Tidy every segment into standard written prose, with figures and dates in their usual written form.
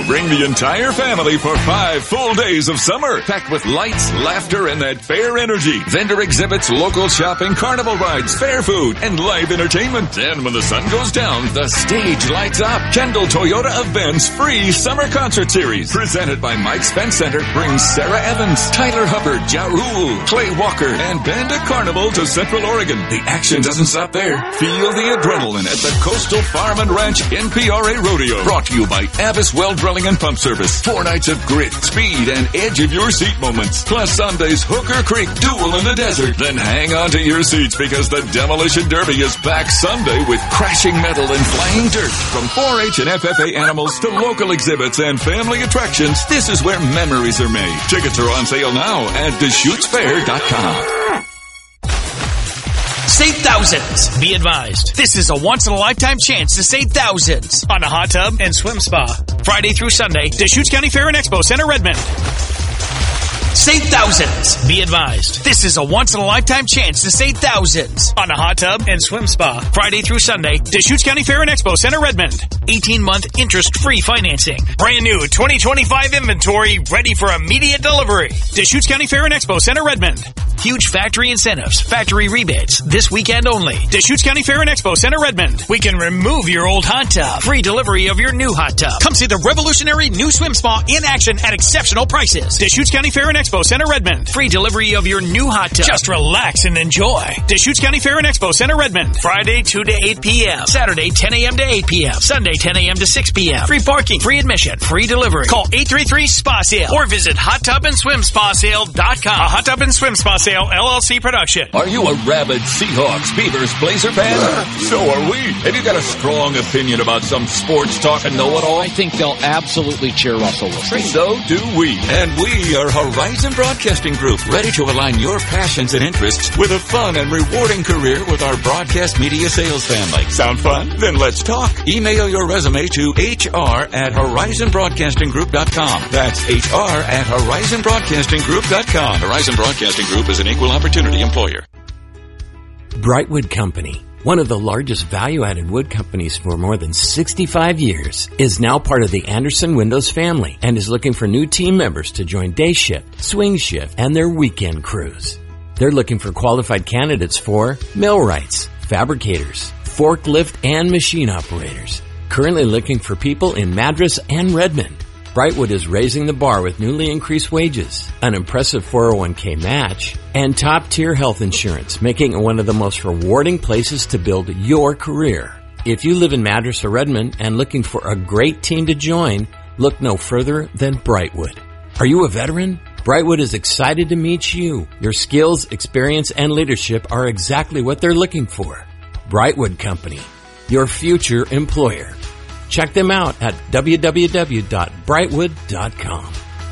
Bring the entire family for 5 full days of summer, packed with lights, laughter, and that fair energy. Vendor exhibits, local shopping, carnival rides, fair food, and live entertainment. And when the sun goes down, the stage lights up. Kendall Toyota of Ben's free summer concert series, presented by Mike Spence Center, brings Sarah Evans, Tyler Hubbard, Ja Rule, Clay Walker, and Bandit Carnival to Central Oregon. The action doesn't stop there. Feel the adrenaline at the Coastal Farm and Ranch NPRA Rodeo. Brought to you by Avis Well Drilling and Pump Service. 4 nights of grit, speed, and edge of your seat moments. Plus Sunday's Hooker Creek Duel in the Desert. Then hang on to your seats because the Demolition Derby is back Sunday with crashing metal and flying dirt. From 4-H and FFA animals to local exhibits and family attractions, this is where memories are made. Tickets are on sale now at DeschutesFair.com. Save thousands. Be advised, this is a once-in-a-lifetime chance to save thousands on a hot tub and swim spa. Friday through Sunday, Deschutes County Fair and Expo Center, Redmond. Save thousands. Be advised, this is a once-in-a-lifetime chance to save thousands on a hot tub and swim spa. Friday through Sunday, Deschutes County Fair and Expo Center, Redmond. 18-month interest-free financing. Brand new 2025 inventory ready for immediate delivery. Deschutes County Fair and Expo Center, Redmond. Huge factory incentives, factory rebates, this weekend only. Deschutes County Fair and Expo Center, Redmond. We can remove your old hot tub. Free delivery of your new hot tub. Come see the revolutionary new swim spa in action at exceptional prices. Deschutes County Fair and Expo Center, Redmond. Free delivery of your new hot tub. Just relax and enjoy. Deschutes County Fair and Expo Center, Redmond. Friday 2 to 8 p.m. Saturday 10 a.m. to 8 p.m. Sunday 10 a.m. to 6 p.m. Free parking, free admission, free delivery. Call 833-SPA-SALE or visit HotTubAndSwimSpaSale.com. A Hot Tub and Swim Spa Sale LLC production. Are you a rabid Seahawks, Beavers, Blazer fan? So are we. Have you got a strong opinion about some sports talk and know-it-all? I think they'll absolutely cheer Russell Wilson. So do we. And we are Horizon Broadcasting Group, ready to align your passions and interests with a fun and rewarding career with our broadcast media sales family. Sound fun? Then let's talk. Email your resume to hr@horizonbroadcastinggroup.com. That's hr@horizonbroadcastinggroup.com. Horizon Broadcasting Group is an equal opportunity employer. Brightwood Company, one of the largest value-added wood companies for more than 65 years, is now part of the Anderson Windows family and is looking for new team members to join day shift, swing shift, and their weekend crews. They're looking for qualified candidates for millwrights, fabricators, forklift, and machine operators. Currently looking for people in Madras and Redmond. Brightwood is raising the bar with newly increased wages, an impressive 401k match, and top-tier health insurance, making it one of the most rewarding places to build your career. If you live in Madras or Redmond and looking for a great team to join, look no further than Brightwood. Are you a veteran? Brightwood is excited to meet you. Your skills, experience, and leadership are exactly what they're looking for. Brightwood Company, your future employer. Check them out at www.brightwood.com.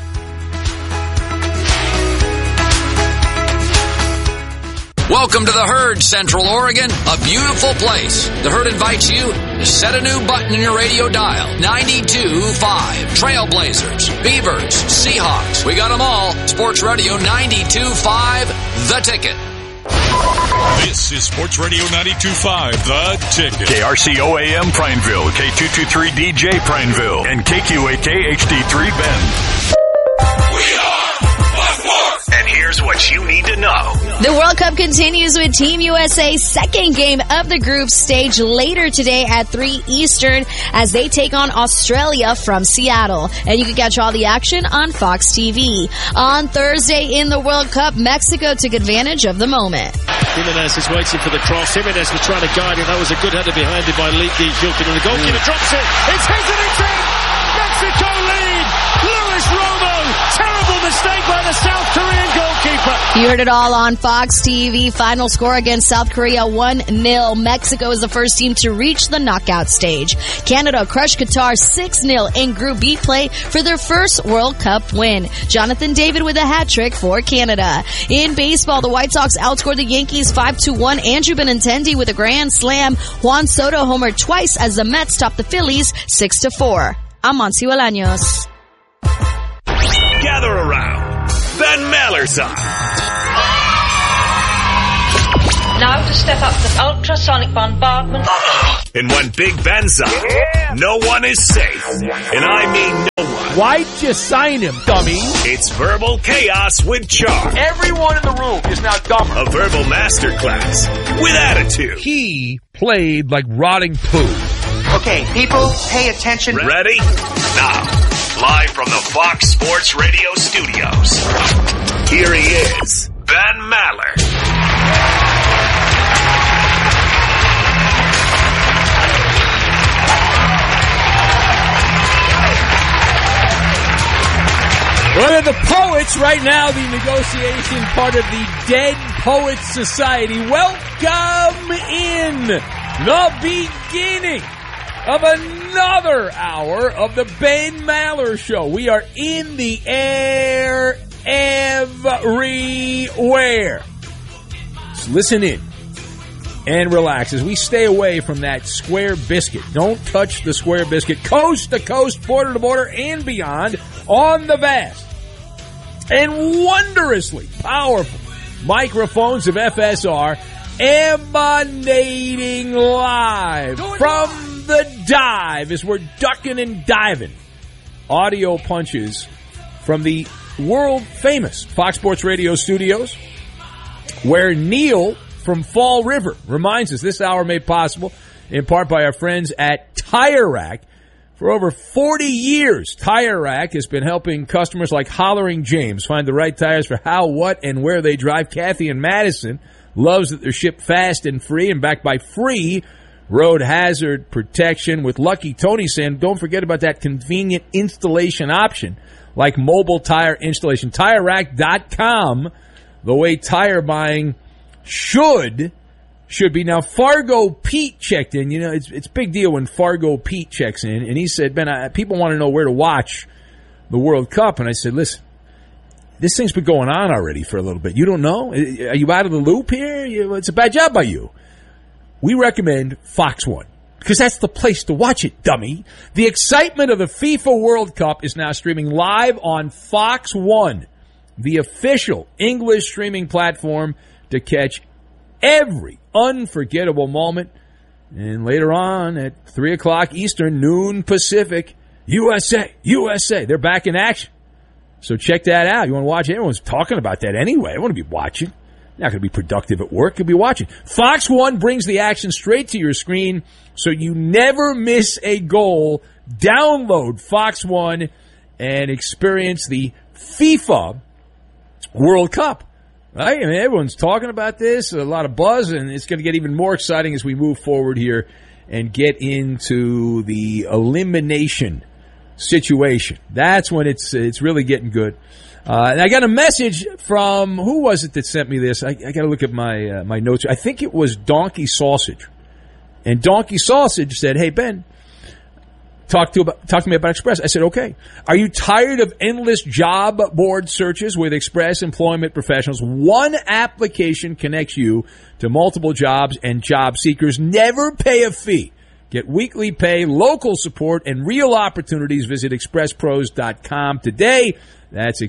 Welcome to the Herd, Central Oregon, a beautiful place. The Herd invites you to set a new button in your radio dial. 92.5. Trailblazers, Beavers, Seahawks. We got them all. Sports Radio 92.5, The Ticket. This is Sports Radio 92.5, The Ticket. KRCO-AM Prineville, K223DJ Prineville, and KQAK HD3 Bend. We are Buckmore. And here's what you need to know. The World Cup continues with Team USA's second game of the group stage later today at 3 Eastern as they take on Australia from Seattle. And you can catch all the action on Fox TV. On Thursday in the World Cup, Mexico took advantage of the moment. Jimenez is waiting for the cross. Jimenez was trying to guide it. That was a good header behind it by Leaky Gilkin. And the goalkeeper drops it. It's hit and it's in! Mexico lead! Luis Romo! Terrible mistake by the South Korean goalkeeper. You heard it all on Fox TV. Final score against South Korea 1-0. Mexico is the first team to reach the knockout stage. Canada crushed Qatar 6-0 in Group B play for their first World Cup win. Jonathan David with a hat trick for Canada. In baseball, the White Sox outscored the Yankees 5-1. Andrew Benintendi with a grand slam. Juan Soto homered twice as the Mets topped the Phillies 6-4. I'm Monsi Bolaños. Gather around. Ben Mallerson. Now to step up the ultrasonic bombardment. And when Big Ben's up. Yeah. No one is safe. And I mean no one. Why'd you sign him, dummy? It's Verbal Chaos with Charm. Everyone in the room is now dumber. A verbal masterclass with attitude. He played like rotting poo. Okay, people, pay attention. Ready? Now, live from the Fox Sports Radio studios, here he is, Ben Maller. One of the poets right now, the negotiation part of the Dead Poets Society. Welcome in the beginning of another hour of the Ben Maller Show. We are in the air everywhere. So listen in and relax as we stay away from that square biscuit. Don't touch the square biscuit. Coast to coast, border to border, and beyond on the vast and wondrously powerful microphones of FSR emanating live from the dive as we're ducking and diving. Audio punches from the world-famous Fox Sports Radio studios, where Neil from Fall River reminds us this hour made possible in part by our friends at Tire Rack. For over 40 years, Tire Rack has been helping customers like Hollering James find the right tires for how, what, and where they drive. Kathy in Madison loves that they're shipped fast and free and backed by free road hazard protection. With Lucky Tony saying, don't forget about that convenient installation option like mobile tire installation. TireRack.com, the way tire buying should be. Now, Fargo Pete checked in. You know, it's a big deal when Fargo Pete checks in. And he said, Ben, people want to know where to watch the World Cup. And I said, listen, this thing's been going on already for a little bit. You don't know? Are you out of the loop here? It's a bad job by you. We recommend Fox One, because that's the place to watch it, dummy. The excitement of the FIFA World Cup is now streaming live on Fox One, the official English streaming platform to catch every unforgettable moment. And later on at 3 o'clock Eastern, noon Pacific, USA, they're back in action. So check that out. You want to watch it? Everyone's talking about that anyway. I want to be watching. Not going to be productive at work. Could be watching. Fox One brings the action straight to your screen, so you never miss a goal. Download Fox One and experience the FIFA World Cup. Right? I mean, everyone's talking about this, a lot of buzz, and it's going to get even more exciting as we move forward here and get into the elimination situation. That's when it's really getting good. And I got a message from, who was it that sent me this? I got to look at my my notes. I think it was Donkey Sausage. And Donkey Sausage said, hey, Ben, talk to me about Express. I said, okay. Are you tired of endless job board searches with Express Employment Professionals? One application connects you to multiple jobs and job seekers. Never pay a fee. Get weekly pay, local support, and real opportunities. Visit expresspros.com today. That's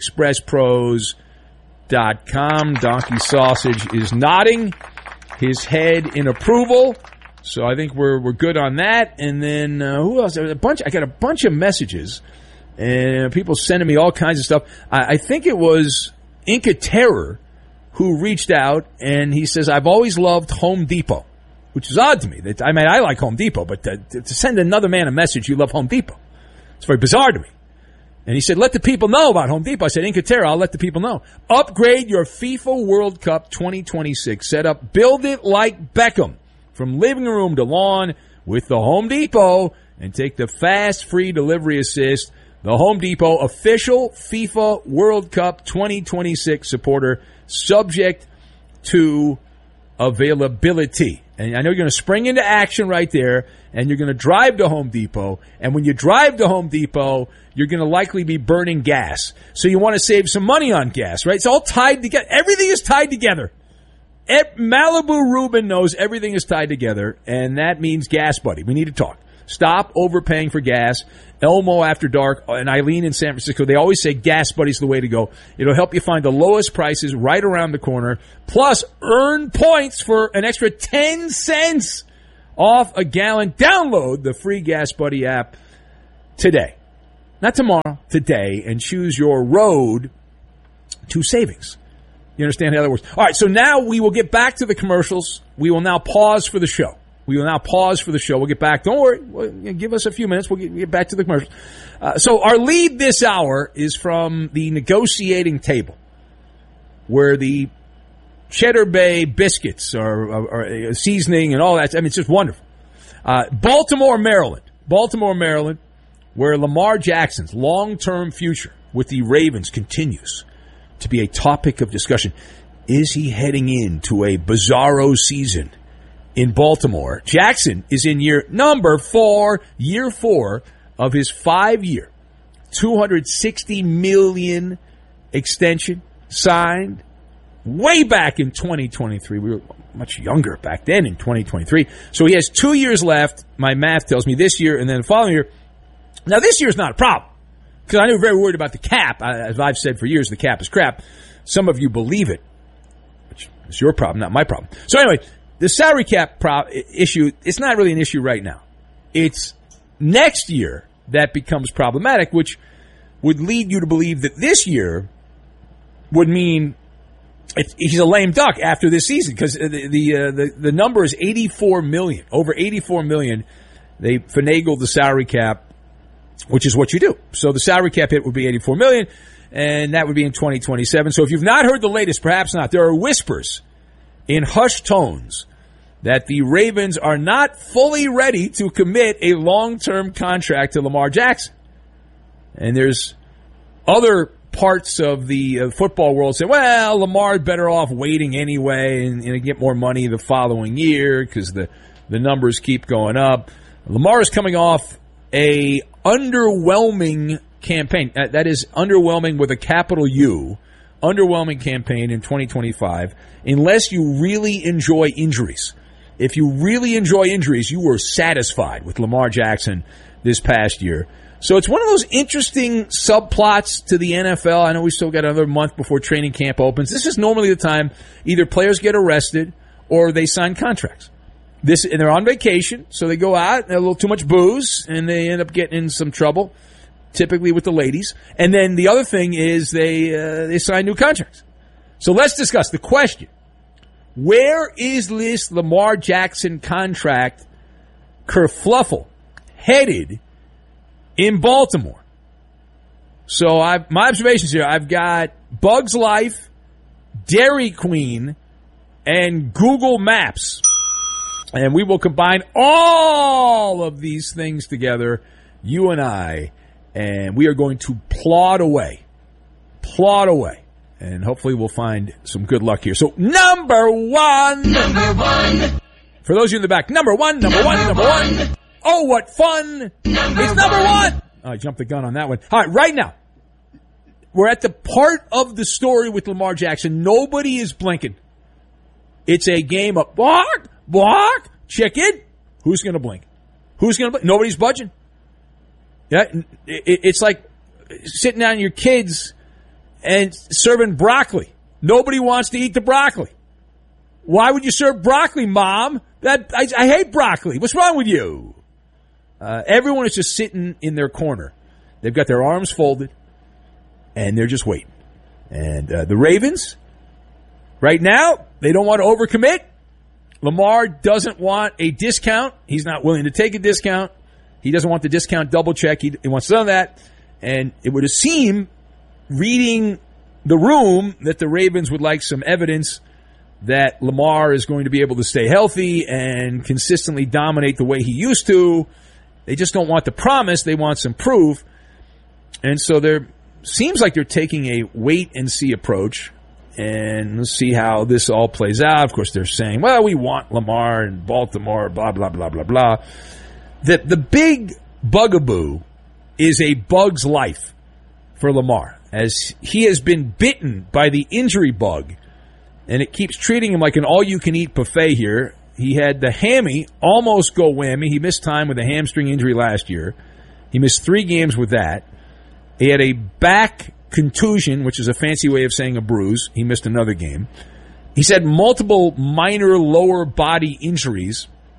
expresspros.com. Donkey Sausage is nodding his head in approval. So I think we're good on that. And then who else? I got a bunch of messages and people sending me all kinds of stuff. I think it was Inca Terror who reached out, and he says, I've always loved Home Depot, which is odd to me. I mean, I like Home Depot, but to send another man a message, you love Home Depot, it's very bizarre to me. And he said, let the people know about Home Depot. I said, Inca Terra, I'll let the people know. Upgrade your FIFA World Cup 2026 setup. Build it like Beckham, from living room to lawn with the Home Depot, and take the fast, free delivery assist. The Home Depot official FIFA World Cup 2026 supporter, subject to availability. And I know you're going to spring into action right there, and you're going to drive to Home Depot. And when you drive to Home Depot, you're going to likely be burning gas. So you want to save some money on gas, right? It's all tied together. Everything is tied together. Malibu Rubin knows everything is tied together, and that means Gas Buddy. We need to talk. Stop overpaying for gas. Elmo After Dark and Eileen in San Francisco, they always say Gas Buddy's the way to go. It'll help you find the lowest prices right around the corner. Plus, earn points for an extra 10 cents off a gallon. Download the free Gas Buddy app today. Not tomorrow, today, and choose your road to savings. You understand how that works? All right, so now we will get back to the commercials. We will now pause for the show. We'll get back. Don't worry. Give us a few minutes. We'll get back to the commercials. So our lead this hour is from the negotiating table, where the Cheddar Bay biscuits are seasoning and all that. I mean, it's just wonderful. Baltimore, Maryland, where Lamar Jackson's long-term future with the Ravens continues to be a topic of discussion. Is he heading into a bizarro season in Baltimore? Jackson is in year 4 of his 5-year, $260 million extension signed way back in 2023. We were much younger back then in 2023. So he has 2 years left. My math tells me this year and then the following year. Now, this year's not a problem because I know you're very worried about the cap. As I've said for years, the cap is crap. Some of you believe it, which is your problem, not my problem. So anyway, the salary cap issue, it's not really an issue right now. It's next year that becomes problematic, which would lead you to believe that this year would mean he's a lame duck after this season because the number is $84 million. Over $84 million. They finagled the salary cap, which is what you do. So the salary cap hit would be $84 million, and that would be in 2027. So if you've not heard the latest, perhaps not. There are whispers in hushed tones that the Ravens are not fully ready to commit a long-term contract to Lamar Jackson. And there's other parts of the football world say, well, Lamar's better off waiting anyway and get more money the following year because the numbers keep going up. Lamar is coming off a underwhelming campaign. That is underwhelming with a capital U. Underwhelming campaign in 2025 unless you really enjoy injuries. If you really enjoy injuries, you were satisfied with Lamar Jackson this past year. So it's one of those interesting subplots to the NFL. I know we still got another month before training camp opens. This is normally the time either players get arrested or they sign contracts. And they're on vacation, so they go out, and a little too much booze, and they end up getting in some trouble, typically with the ladies. And then the other thing is they sign new contracts. So let's discuss the question. Where is this Lamar Jackson contract kerfluffle headed in Baltimore? So my observations here, I've got Bugs Life, Dairy Queen, and Google Maps. And we will combine all of these things together, you and I, and we are going to plod away. And hopefully we'll find some good luck here. So, number one. For those of you in the back, number one. Oh, what fun. It's number one. Oh, I jumped the gun on that one. All right, right now, we're at the part of the story with Lamar Jackson. Nobody is blinking. It's a game of bark, chicken. Who's going to blink? Nobody's budging. Yeah, it's like sitting down your kids and serving broccoli. Nobody wants to eat the broccoli. Why would you serve broccoli, Mom? I hate broccoli. What's wrong with you? Everyone is just sitting in their corner. They've got their arms folded, and they're just waiting. And the Ravens, right now, they don't want to overcommit. Lamar doesn't want a discount. He's not willing to take a discount. He doesn't want the discount double check. He wants none of that. And it would seem, reading the room, that the Ravens would like some evidence that Lamar is going to be able to stay healthy and consistently dominate the way he used to. They just don't want the promise. They want some proof. And so there seems like they're taking a wait-and-see approach. And let's see how this all plays out. Of course, they're saying, well, we want Lamar in Baltimore, blah, blah, blah, blah, blah. The big bugaboo is a bug's life for Lamar, as he has been bitten by the injury bug, and it keeps treating him like an all-you-can-eat buffet here. He had the hammy almost go whammy. He missed time with a hamstring injury last year. He missed 3 games with that. He had a back contusion, which is a fancy way of saying a bruise. He missed another game. He's had multiple minor lower body injuries.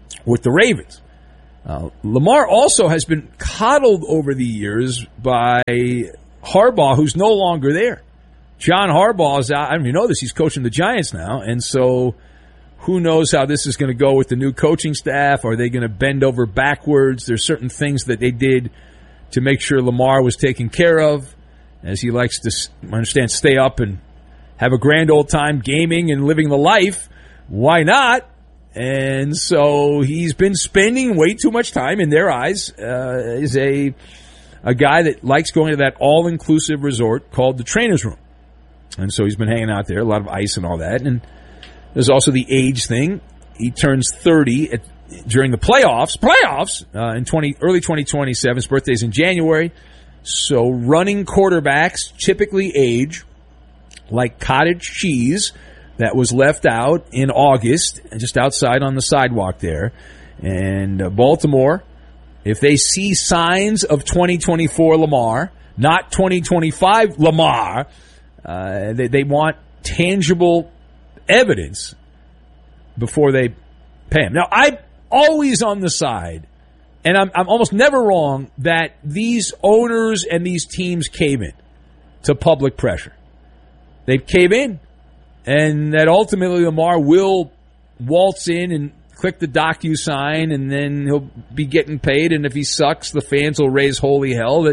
with the Ravens. Lamar also has been coddled over the years by Harbaugh, who's no longer there. John Harbaugh is out. I don't even know this. He's coaching the Giants now. And so who knows how this is going to go with the new coaching staff? Are they going to bend over backwards? There's certain things that they did to make sure Lamar was taken care of, as he likes to, I understand, stay up and have a grand old time gaming and living the life. Why not? And so he's been spending way too much time, in their eyes, is a guy that likes going to that all-inclusive resort called the Trainer's Room. And so he's been hanging out there, a lot of ice and all that. And there's also the age thing. He turns 30 during the playoffs in early 2027. His birthday's in January. So running quarterbacks typically age like cottage cheese that was left out in August, just outside on the sidewalk there. And Baltimore, if they see signs of 2024 Lamar, not 2025 Lamar, they want tangible evidence before they pay him. Now, I'm always on the side, and I'm almost never wrong, that these owners and these teams cave in to public pressure. They cave in, and that ultimately Lamar will waltz in and click the DocuSign, and then he'll be getting paid, and if he sucks, the fans will raise holy hell.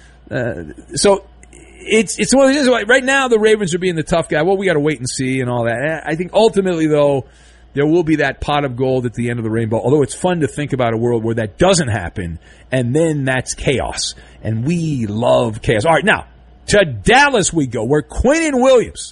So it's one of these. Right now, the Ravens are being the tough guy. Well, we got to wait and see and all that. I think ultimately, though, there will be that pot of gold at the end of the rainbow, although it's fun to think about a world where that doesn't happen, and then that's chaos. And we love chaos. All right, now, to Dallas we go, where Quinnen Williams,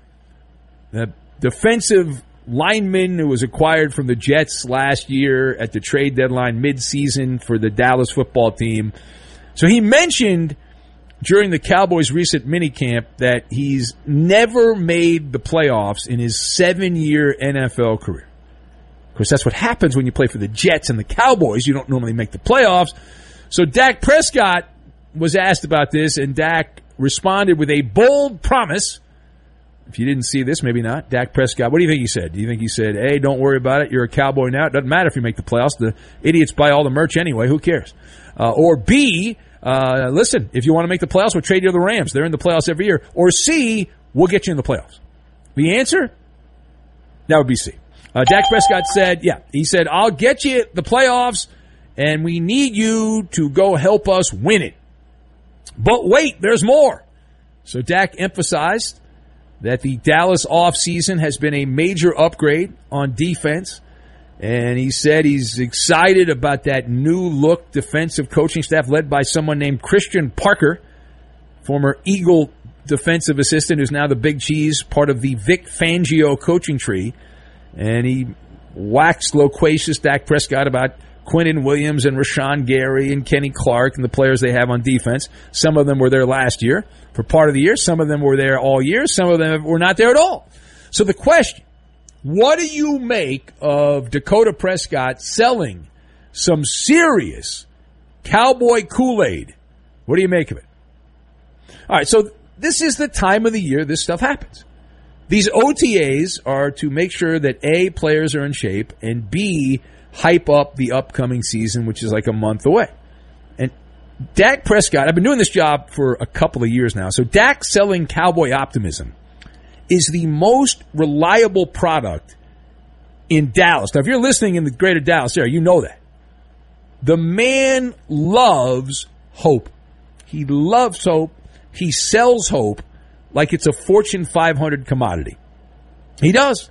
the defensive lineman who was acquired from the Jets last year at the trade deadline midseason for the Dallas football team. So he mentioned during the Cowboys' recent minicamp that he's never made the playoffs in his 7-year NFL career. Of course, that's what happens when you play for the Jets and the Cowboys. You don't normally make the playoffs. So Dak Prescott was asked about this, and Dak responded with a bold promise. If you didn't see this, maybe not. Dak Prescott, what do you think he said? Do you think he said, hey, don't worry about it, you're a Cowboy now, it doesn't matter if you make the playoffs, the idiots buy all the merch anyway, who cares? Or B, listen, if you want to make the playoffs, we'll trade you to the Rams, they're in the playoffs every year. Or C, we'll get you in the playoffs. The answer? That would be C. Dak Prescott said, he said, I'll get you the playoffs, and we need you to go help us win it. But wait, there's more. So Dak emphasized that the Dallas offseason has been a major upgrade on defense. And he said he's excited about that new-look defensive coaching staff led by someone named Christian Parker, former Eagle defensive assistant who's now the Big Cheese, part of the Vic Fangio coaching tree. And he waxed loquacious Dak Prescott about Quinnen Williams and Rashawn Gary and Kenny Clark and the players they have on defense. Some of them were there last year for part of the year. Some of them were there all year. Some of them were not there at all. So the question, what do you make of Dakota Prescott selling some serious Cowboy Kool-Aid? What do you make of it? All right, so this is the time of the year this stuff happens. These OTAs are to make sure that A, players are in shape, and B, hype up the upcoming season, which is like a month away. And Dak Prescott, I've been doing this job for a couple of years now, so Dak selling Cowboy optimism is the most reliable product in Dallas. Now, if you're listening in the greater Dallas area, you know that. The man loves hope. He loves hope. He sells hope like it's a Fortune 500 commodity. He does.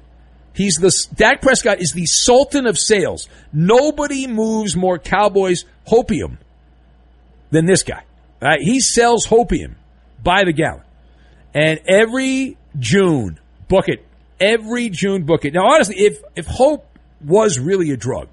Dak Prescott is the sultan of sales. Nobody moves more Cowboys hopium than this guy. Right? He sells hopium by the gallon. And every June, book it. Every June, book it. Now, honestly, if hope was really a drug,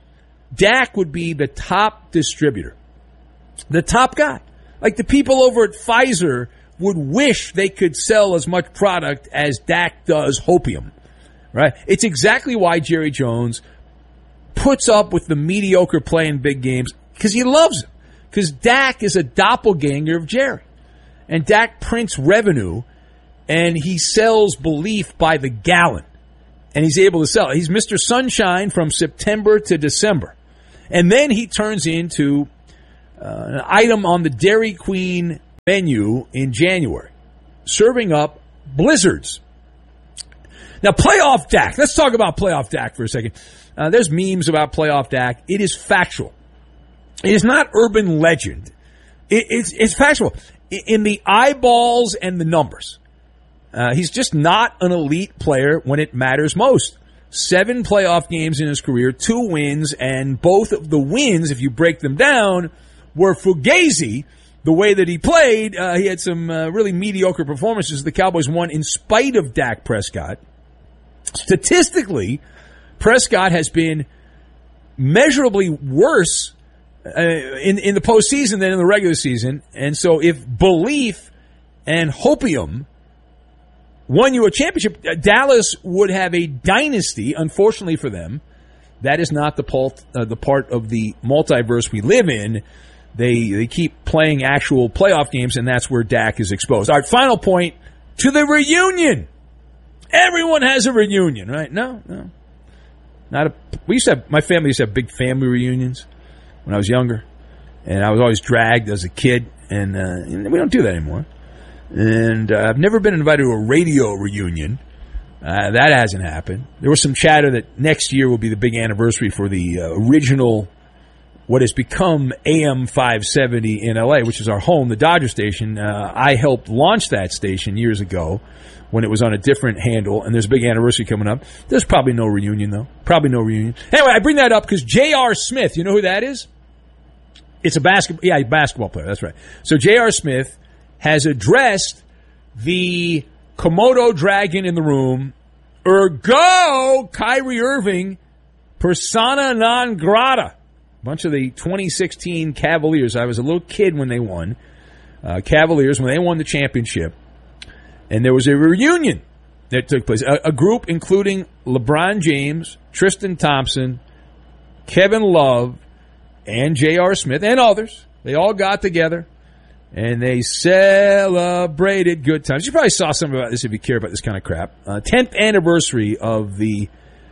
Dak would be the top distributor. The top guy. Like the people over at Pfizer would wish they could sell as much product as Dak does hopium. Right? It's exactly why Jerry Jones puts up with the mediocre play in big games, because he loves him. Because Dak is a doppelganger of Jerry. And Dak prints revenue, and he sells belief by the gallon. and he's able to sell it. He's Mr. Sunshine from September to December. And then he turns into an item on the Dairy Queen menu in January, serving up blizzards. Now, playoff Dak. Let's talk about playoff Dak for a second. There's memes about playoff Dak. It is factual. It is not urban legend. It's factual. In the eyeballs and the numbers. He's just not an elite player when it matters most. 7 playoff games in his career, 2 wins, and both of the wins, if you break them down, were fugazi. The way that he played, he had some really mediocre performances. The Cowboys won in spite of Dak Prescott. Statistically, Prescott has been measurably worse in the postseason than in the regular season. And so if belief and hopium won you a championship, Dallas would have a dynasty. Unfortunately for them, that is not the part of the multiverse we live in. They keep playing actual playoff games, and that's where Dak is exposed. All right, final point, to the reunion. Everyone has a reunion, right? No. My family used to have big family reunions when I was younger, and I was always dragged as a kid, and we don't do that anymore. And I've never been invited to a radio reunion. That hasn't happened. There was some chatter that next year will be the big anniversary for the original, what has become AM 570 in LA, which is our home, the Dodger station. I helped launch that station years ago when it was on a different handle, and there's a big anniversary coming up. There's probably no reunion, though. Probably no reunion. Anyway, I bring that up because J.R. Smith, you know who that is? It's a basketball player. That's right. So J.R. Smith has addressed the Komodo dragon in the room, ergo Kyrie Irving, persona non grata. A bunch of the 2016 Cavaliers. I was a little kid when they won. Cavaliers, when they won the championship. And there was a reunion that took place. A group including LeBron James, Tristan Thompson, Kevin Love, and J.R. Smith, and others. They all got together, and they celebrated good times. You probably saw something about this if you care about this kind of crap. 10th anniversary of the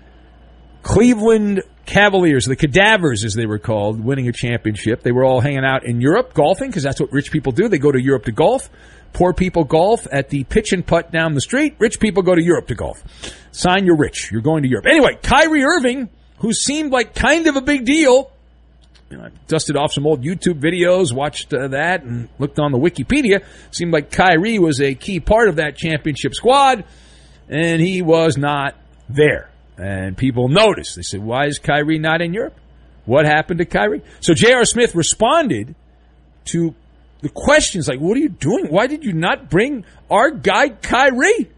Cleveland Cavaliers, the Cadavers as they were called, winning a championship. They were all hanging out in Europe golfing because that's what rich people do. They go to Europe to golf. Poor people golf at the pitch and putt down the street. Rich people go to Europe to golf. Sign, you're rich. You're going to Europe. Anyway, Kyrie Irving, who seemed like kind of a big deal. I dusted off some old YouTube videos, watched that, and looked on the Wikipedia. Seemed like Kyrie was a key part of that championship squad, and he was not there. And people noticed. They said, why is Kyrie not in Europe? What happened to Kyrie? So J.R. Smith responded to the questions like, what are you doing? Why did you not bring our guy Kyrie?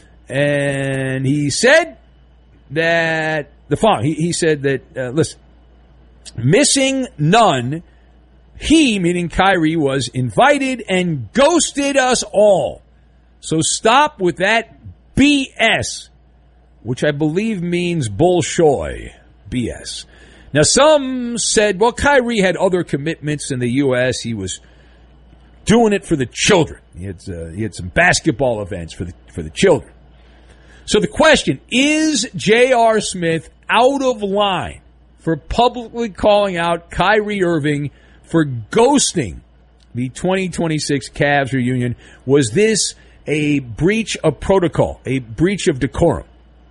And he said that the following. He said that, listen, missing none, he, meaning Kyrie, was invited and ghosted us all. So stop with that BS, which I believe means bullshoy, BS. Now, some said, well, Kyrie had other commitments in the U.S. He was doing it for the children. He had some basketball events for the children. So the question, is J.R. Smith out of line for publicly calling out Kyrie Irving for ghosting the 2026 Cavs reunion? Was this a breach of protocol, a breach of decorum?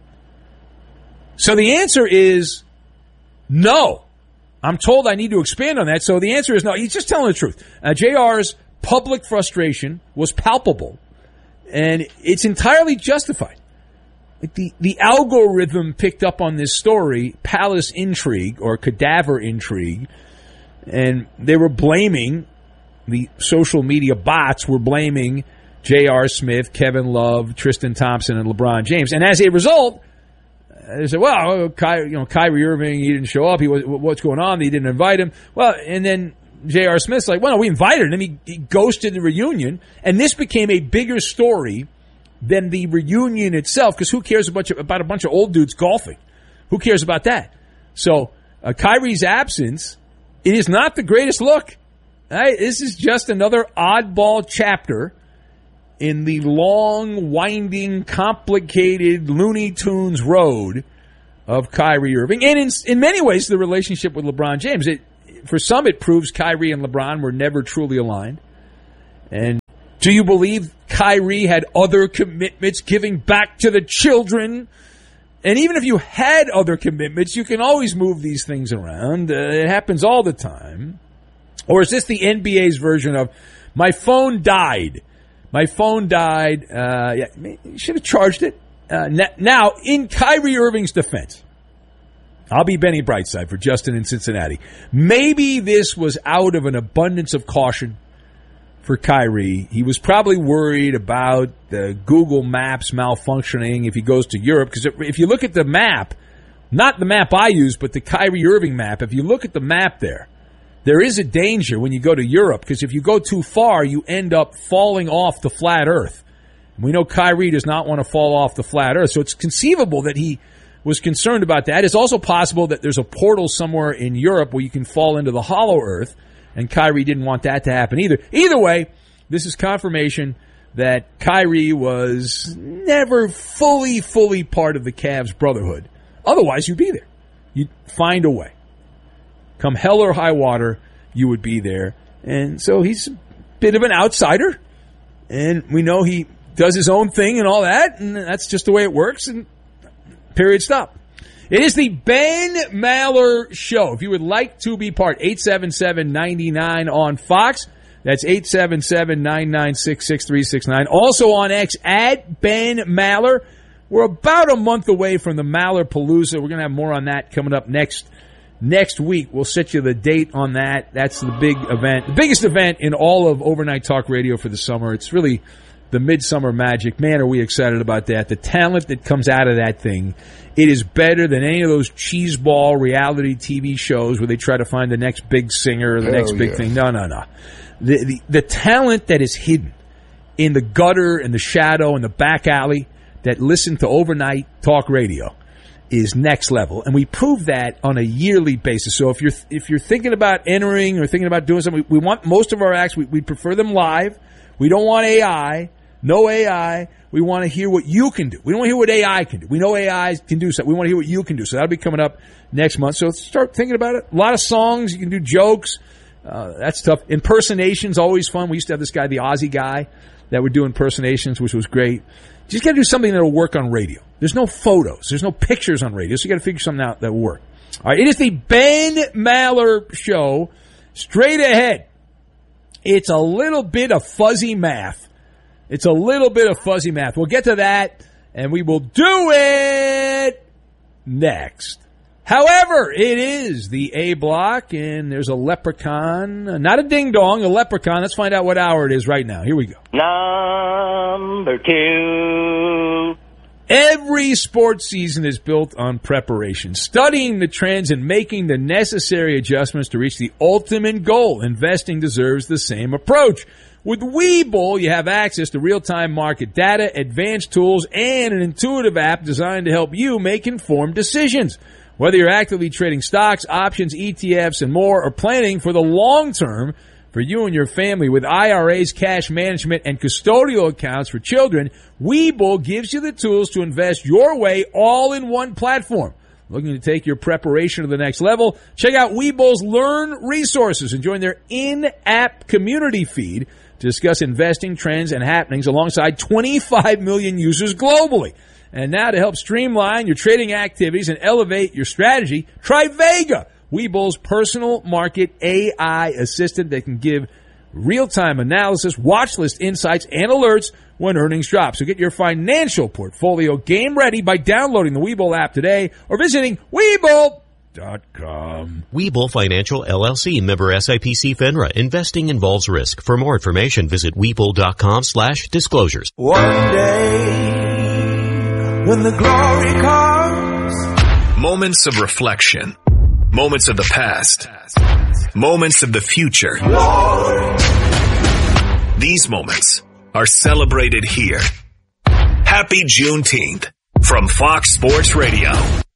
So the answer is no. I'm told I need to expand on that. So the answer is no. He's just telling the truth. JR's public frustration was palpable, and it's entirely justified. Like the algorithm picked up on this story, Palace Intrigue or Cadaver Intrigue, and they were blaming, the social media bots were blaming J.R. Smith, Kevin Love, Tristan Thompson, and LeBron James. And as a result, they said, well, Kyrie Irving, he didn't show up. What's going on? They didn't invite him. Well, and then J.R. Smith's like, well, no, we invited him. He ghosted the reunion. And this became a bigger story than the reunion itself, because who cares about a bunch of old dudes golfing? Who cares about that? So Kyrie's absence, it is not the greatest look. Right? This is just another oddball chapter in the long, winding, complicated Looney Tunes road of Kyrie Irving. And in many ways, the relationship with LeBron James. For some, it proves Kyrie and LeBron were never truly aligned. And do you believe Kyrie had other commitments, giving back to the children? And even if you had other commitments, you can always move these things around. It happens all the time. Or is this the NBA's version of, my phone died? My phone died. You should have charged it. Now, in Kyrie Irving's defense, I'll be Benny Brightside for Justin in Cincinnati. Maybe this was out of an abundance of caution for Kyrie. He was probably worried about the Google Maps malfunctioning if he goes to Europe. Because if you look at the map, not the map I use, but the Kyrie Irving map, if you look at the map there is a danger when you go to Europe, because if you go too far, you end up falling off the flat earth. And we know Kyrie does not want to fall off the flat earth, so it's conceivable that he was concerned about that. It's also possible that there's a portal somewhere in Europe where you can fall into the hollow earth, and Kyrie didn't want that to happen either. Either way, this is confirmation that Kyrie was never fully part of the Cavs brotherhood. Otherwise, you'd be there. You'd find a way. Come hell or high water, you would be there. And so he's a bit of an outsider. And we know he does his own thing and all that. And that's just the way it works. And period, stop. It is the Ben Maller Show. If you would like to be part, 877-99 on Fox. That's 877-996-6369. Also on X, at Ben Maller. We're about a month away from the Maller Palooza. We're going to have more on that coming up next week. We'll set you the date on that. That's the big event, the biggest event in all of overnight talk radio for the summer. It's really the Midsummer Magic. Man, are we excited about that. The talent that comes out of that thing, it is better than any of those cheeseball reality TV shows where they try to find the next big singer or the next big thing. No. The talent that is hidden in the gutter and the shadow and the back alley that listen to overnight talk radio is next level, and we prove that on a yearly basis. So if you're thinking about entering or thinking about doing something, we want most of our acts, we prefer them live. We don't want AI, no AI. We want to hear what you can do. We don't want to hear what AI can do. We know AI can do something. We want to hear what you can do. So that'll be coming up next month. So start thinking about it. A lot of songs, you can do jokes. That's tough. Impersonations, always fun. We used to have this guy, the Aussie guy, that would do impersonations, which was great. You just got to do something that will work on radio. There's no photos. There's no pictures on radio, so you got to figure something out that will work. All right, it is the Ben Maller Show. Straight ahead, it's a little bit of fuzzy math. We'll get to that, and we will do it next. However, it is the A block, and there's a leprechaun. Not a ding-dong, a leprechaun. Let's find out what hour it is right now. Here we go. Number 2. Every sports season is built on preparation, studying the trends and making the necessary adjustments to reach the ultimate goal. Investing deserves the same approach. With Webull, you have access to real-time market data, advanced tools, and an intuitive app designed to help you make informed decisions. Whether you're actively trading stocks, options, ETFs, and more, or planning for the long term for you and your family with IRAs, cash management, and custodial accounts for children, Webull gives you the tools to invest your way all in one platform. Looking to take your preparation to the next level? Check out Webull's Learn resources and join their in-app community feed to discuss investing trends and happenings alongside 25 million users globally. And now to help streamline your trading activities and elevate your strategy, try Vega, Webull's personal market AI assistant that can give real-time analysis, watch list insights, and alerts when earnings drop. So get your financial portfolio game ready by downloading the Webull app today or visiting Webull.com. Webull Financial LLC, member SIPC FINRA. Investing involves risk. For more information, visit Webull.com/disclosures. One day, when the glory comes. Moments of reflection. Moments of the past. Moments of the future. Lord. These moments are celebrated here. Happy Juneteenth from Fox Sports Radio.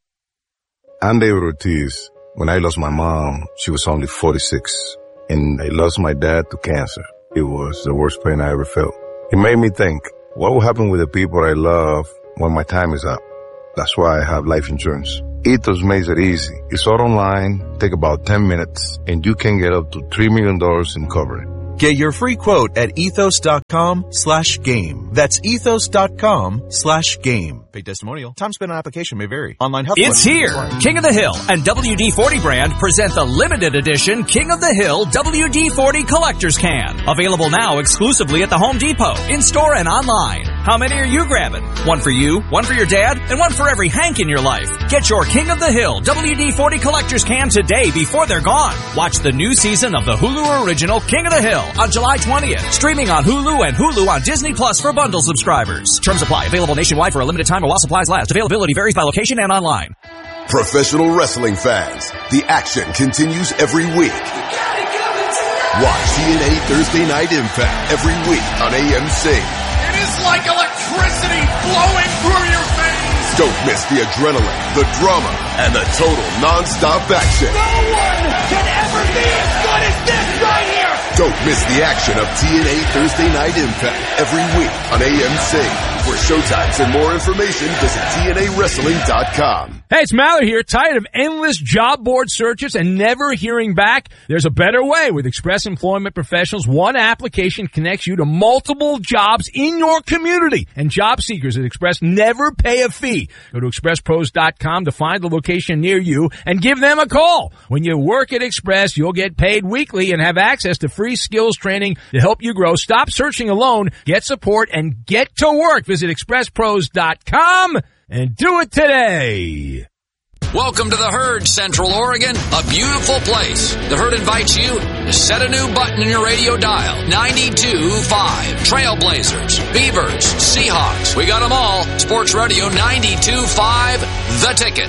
I'm David Ortiz. When I lost my mom, she was only 46. And I lost my dad to cancer. It was the worst pain I ever felt. It made me think, what will happen with the people I love when my time is up? That's why I have life insurance. Ethos makes it easy. It's all online, take about 10 minutes, and you can get up to $3 million in coverage. Get your free quote at ethos.com/game. That's ethos.com/game. Paid testimonial. Time spent on application may vary. Online health. It's here. King of the Hill and WD-40 brand present the limited edition King of the Hill WD-40 Collector's Can. Available now exclusively at the Home Depot, in-store and online. How many are you grabbing? One for you, one for your dad, and one for every Hank in your life. Get your King of the Hill WD-40 Collector's Can today before they're gone. Watch the new season of the Hulu original King of the Hill on July 20th. Streaming on Hulu and Hulu on Disney Plus for bundle subscribers. Terms apply. Available nationwide for a limited time while supplies last. Availability varies by location and online. Professional wrestling fans, the action continues every week. Watch TNA Thursday Night Impact every week on AMC. It is like electricity flowing through your veins. Don't miss the adrenaline, the drama, and the total non-stop action. No one can ever be as good as this right here. Don't miss the action of TNA Thursday Night Impact every week on AMC. For showtimes and more information, visit TNAWrestling.com. Hey, it's Mallory here. Tired of endless job board searches and never hearing back? There's a better way. With Express Employment Professionals, one application connects you to multiple jobs in your community. And job seekers at Express never pay a fee. Go to expresspros.com to find the location near you and give them a call. When you work at Express, you'll get paid weekly and have access to free skills training to help you grow. Stop searching alone. Get support and get to work. Visit expresspros.com and do it today. Welcome to the Herd, Central Oregon, a beautiful place. The Herd invites you to set a new button in your radio dial. 92.5. Trailblazers, Beavers, Seahawks. We got them all. Sports Radio 92.5, The Ticket.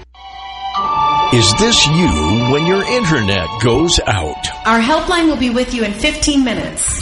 Is this you when your internet goes out? Our helpline will be with you in 15 minutes.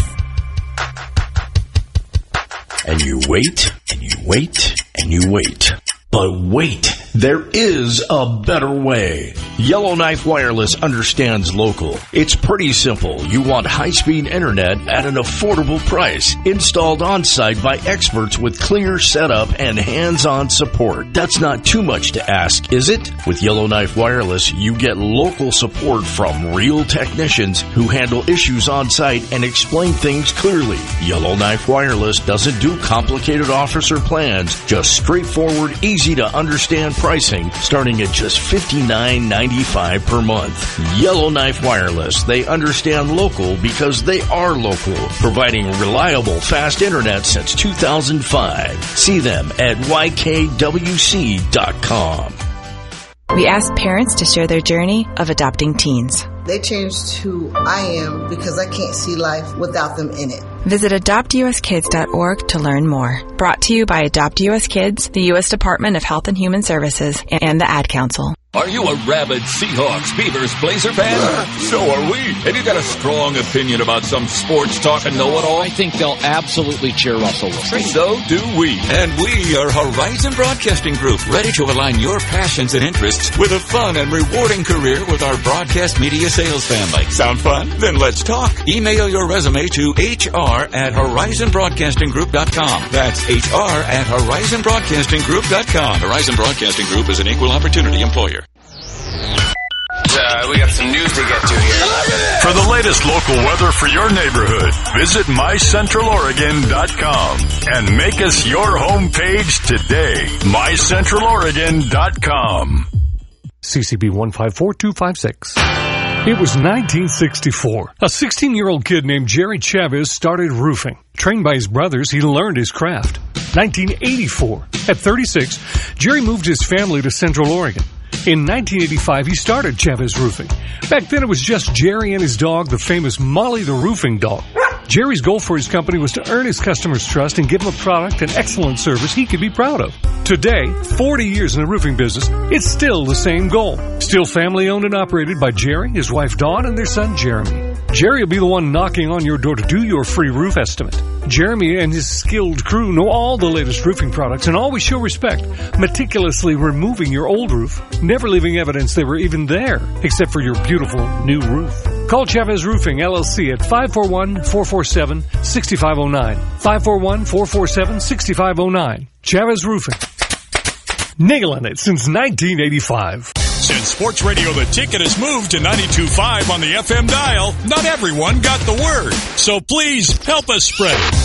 And you wait, and you wait, and you wait. But wait, there is a better way. Yellowknife Wireless understands local. It's pretty simple. You want high-speed internet at an affordable price, installed on-site by experts with clear setup and hands-on support. That's not too much to ask, is it? With Yellowknife Wireless, you get local support from real technicians who handle issues on-site and explain things clearly. Yellowknife Wireless doesn't do complicated offers or plans, just straightforward, easy-to-understand pricing starting at just $59.95 per month. Yellowknife Wireless. They understand local because they are local, providing reliable, fast internet since 2005. See them at YKWC.com. We asked parents to share their journey of adopting teens. They changed who I am because I can't see life without them in it. Visit AdoptUSKids.org to learn more. Brought to you by Adopt US Kids, the U.S. Department of Health and Human Services, and the Ad Council. Are you a rabid Seahawks, Beavers, Blazer fan? So are we. Have you got a strong opinion about some sports talk and know-it-all? I think they'll absolutely cheer Russell Wilson. So do we. And we are Horizon Broadcasting Group, ready to align your passions and interests with a fun and rewarding career with our broadcast media sales family. Sound fun? Then let's talk. Email your resume to HR@HorizonBroadcastingGroup.com. That's HR@HorizonBroadcastingGroup.com. Horizon Broadcasting Group is an equal opportunity employer. We got some news to get to here. For the latest local weather for your neighborhood, visit MyCentralOregon.com and make us your homepage today. MyCentralOregon.com. CCB 154256. It was 1964. A 16-year-old kid named Jerry Chavez started roofing. Trained by his brothers, he learned his craft. 1984. At 36, Jerry moved his family to Central Oregon. In 1985, he started Chavez Roofing. Back then, it was just Jerry and his dog, the famous Molly the Roofing Dog. Jerry's goal for his company was to earn his customers' trust and give them a product and excellent service he could be proud of. Today, 40 years in the roofing business, it's still the same goal. Still family-owned and operated by Jerry, his wife Dawn, and their son Jeremy. Jerry will be the one knocking on your door to do your free roof estimate. Jeremy and his skilled crew know all the latest roofing products and always show respect, meticulously removing your old roof, never leaving evidence they were even there, except for your beautiful new roof. Call Chavez Roofing, LLC at 541-447-6509. 541-447-6509. Chavez Roofing. Nailing it since 1985. Since Sports Radio The Ticket has moved to 92.5 on the FM dial, not everyone got the word. So please help us spread it.